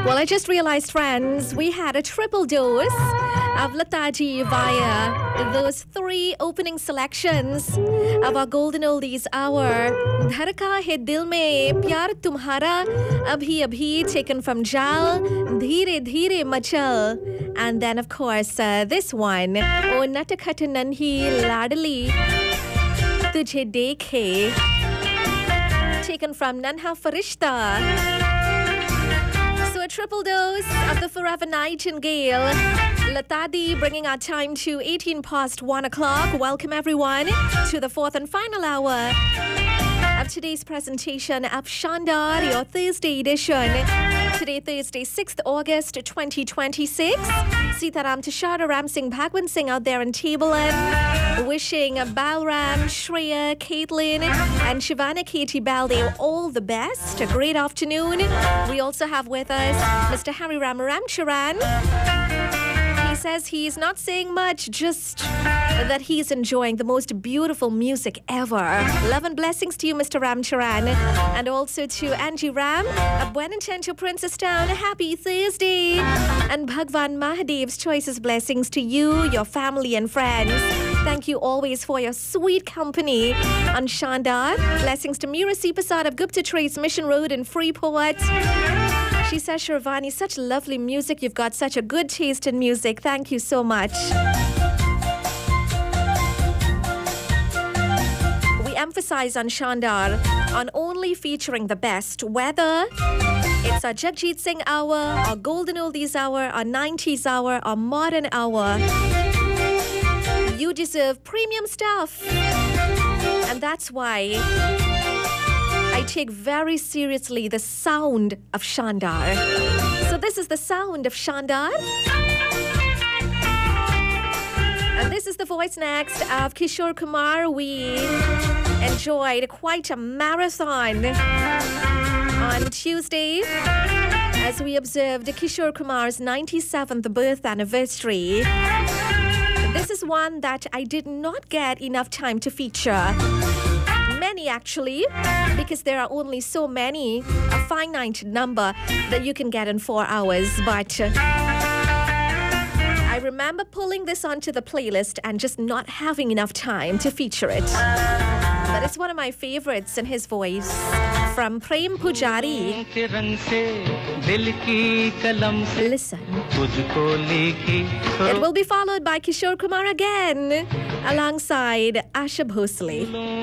Well, I just realized, friends, we had a triple dose of Lataji via those three opening selections of our Golden Oldies Hour. Dharka Hai Dil Mein, Pyar Tumhara, Abhi Abhi, taken from Jal, Dheere Dheere Machal. And then, of course, this one, O Natakhat Nanhi Ladali, Tujhe Dekhe, taken from Nanha Farishta. So a triple dose of the Forever Nightingale. Latadi bringing our time to 18 past 1 o'clock. Welcome everyone to the fourth and final hour of today's presentation of Shandar, your Thursday edition. Today, Thursday, 6th August 2026. Sitaram Tashara Ram Singh Bhagwan Singh out there in Tableland, wishing Balram, Shreya, Caitlin, and Shivana Katie Balde all the best. A great afternoon. We also have with us Mr. Harry Ramaramcharan. He says he's not saying much, just that he's enjoying the most beautiful music ever. Love and blessings to you, Mr. Ramcharan. And also to Angie Ram of Buenanchento Princestown. Happy Thursday. And Bhagwan Mahadev's choicest blessings to you, your family and friends. Thank you always for your sweet company on Shandar. Blessings to Mira Sipasad of Gupta Trace Mission Road in Freeport. She says, Shirvani, such lovely music. You've got such a good taste in music. Thank you so much. We emphasize on Shandar on only featuring the best, whether it's our Jagjit Singh Hour, our Golden Oldies Hour, our 90s Hour, our Modern Hour. You deserve premium stuff. And that's why I take very seriously the sound of Shandar. So this is the sound of Shandar. And this is the voice next of Kishore Kumar. We enjoyed quite a marathon on Tuesday as we observed Kishore Kumar's 97th birth anniversary. This is one that I did not get enough time to feature. Many actually, because there are only so many, a finite number that you can get in 4 hours. But I remember pulling this onto the playlist and just not having enough time to feature it. But it's one of my favorites in his voice, from Prem Pujari. Listen. It will be followed by Kishore Kumar again, alongside Asha Bhosle.